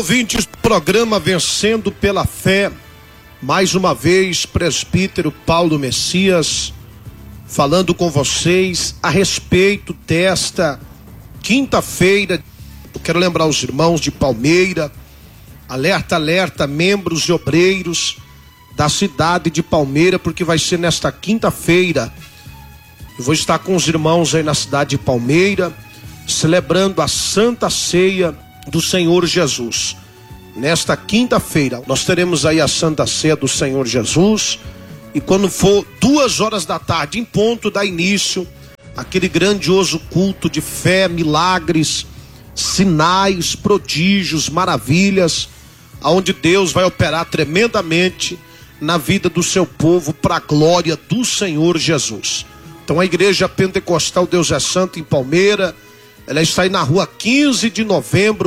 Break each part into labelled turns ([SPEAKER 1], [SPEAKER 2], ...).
[SPEAKER 1] Ouvintes do programa Vencendo pela Fé, mais uma vez, presbítero Paulo Messias, falando com vocês a respeito desta quinta-feira. Eu quero lembrar os irmãos de Palmeira, alerta, alerta, membros e obreiros da cidade de Palmeira, porque vai ser nesta quinta-feira. Eu vou estar com os irmãos aí na cidade de Palmeira, celebrando a Santa Ceia do Senhor Jesus. Nesta quinta-feira nós teremos aí a Santa Ceia do Senhor Jesus, e quando for 2h da tarde em ponto, dá início aquele grandioso culto de fé, milagres, sinais, prodígios, maravilhas, aonde Deus vai operar tremendamente na vida do seu povo para a glória do Senhor Jesus. Então a Igreja Pentecostal Deus é Santo em Palmeira, ela está aí na rua 15 de novembro,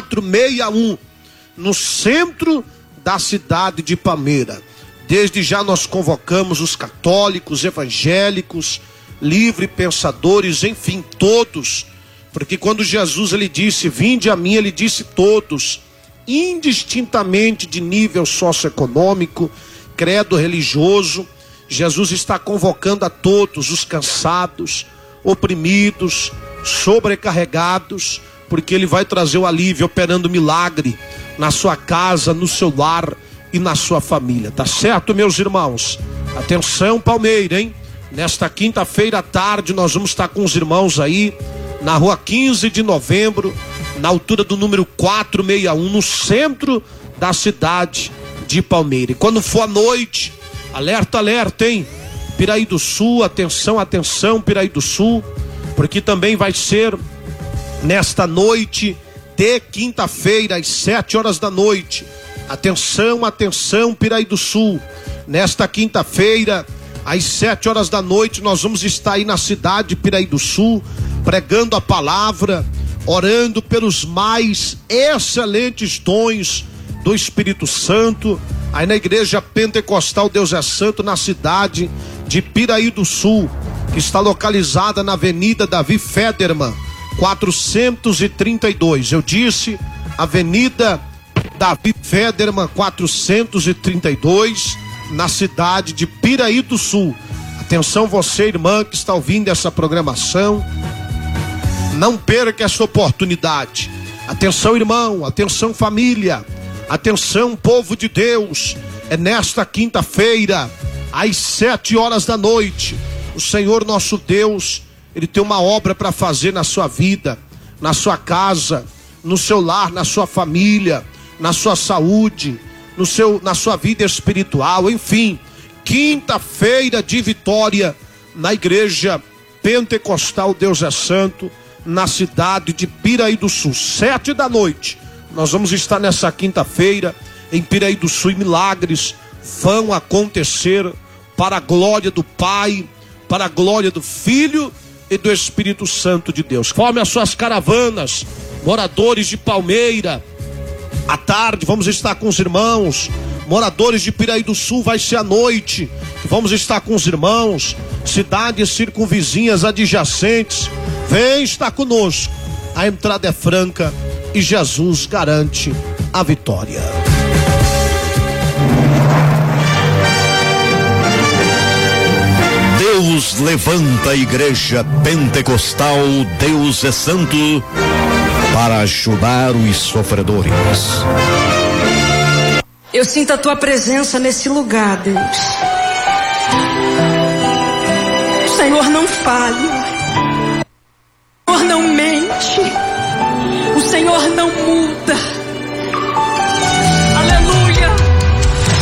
[SPEAKER 1] 461, no centro da cidade de Palmeira. Desde já nós convocamos os católicos, evangélicos, livre pensadores, enfim, todos, porque quando Jesus ele disse, vinde a mim, ele disse todos, indistintamente de nível socioeconômico, credo religioso. Jesus está convocando a todos os cansados, oprimidos, sobrecarregados, porque ele vai trazer o alívio, operando milagre na sua casa, no seu lar e na sua família. Tá certo, meus irmãos? Atenção, Palmeira, hein? Nesta quinta-feira à tarde nós vamos estar com os irmãos aí na rua 15 de novembro, na altura do número 461, no centro da cidade de Palmeira. E quando for à noite, alerta, alerta, hein? Piraí do Sul, atenção, atenção, Piraí do Sul, porque também vai ser nesta noite de quinta-feira, às 7h da noite. Atenção, atenção, Piraí do Sul. Nesta quinta-feira, às 7h da noite, nós vamos estar aí na cidade de Piraí do Sul, pregando a palavra, orando pelos mais excelentes dons do Espírito Santo, aí na Igreja Pentecostal Deus é Santo, na cidade de Piraí do Sul, que está localizada na Avenida Davi Federman, 432. Eu disse Avenida Davi Federman 432, na cidade de Piraí do Sul. Atenção você, irmã, que está ouvindo essa programação, não perca essa oportunidade. Atenção, irmão, atenção, família, atenção, povo de Deus. É nesta quinta-feira, às 7h da noite, o Senhor nosso Deus, ele tem uma obra para fazer na sua vida, na sua casa, no seu lar, na sua família, na sua saúde, na sua vida espiritual, enfim. Quinta-feira de vitória na Igreja Pentecostal Deus é Santo, na cidade de Piraí do Sul, 7h da noite. Nós vamos estar nessa quinta-feira em Piraí do Sul, e milagres vão acontecer para a glória do Pai, para a glória do Filho e do Espírito Santo de Deus. Forme as suas caravanas, moradores de Palmeira. À tarde vamos estar com os irmãos, moradores de Piraí do Sul, vai ser à noite, vamos estar com os irmãos, cidades circunvizinhas, adjacentes, vem estar conosco, a entrada é franca e Jesus garante a vitória.
[SPEAKER 2] Deus levanta a Igreja Pentecostal Deus é Santo para ajudar os sofredores.
[SPEAKER 3] Eu sinto a tua presença nesse lugar, Deus. O Senhor não falha, o Senhor não mente, o Senhor